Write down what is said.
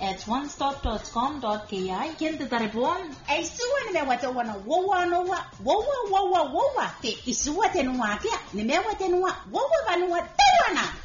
at onestop.com.ki kente tarepon. Ai suwa nimewate wana wowa te isuwa tenua kia nimewate nua wowa vanua tewana.